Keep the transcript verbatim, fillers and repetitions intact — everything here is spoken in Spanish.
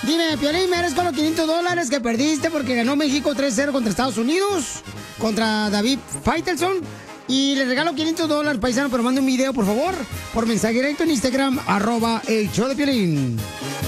Dime, Piolín, ¿me eres con los quinientos dólares que perdiste porque ganó México tres cero contra Estados Unidos? Contra David Faitelson. Y le regalo quinientos dólares, paisano, pero mande un video, por favor, por mensaje directo en Instagram, arroba el show de Piolín.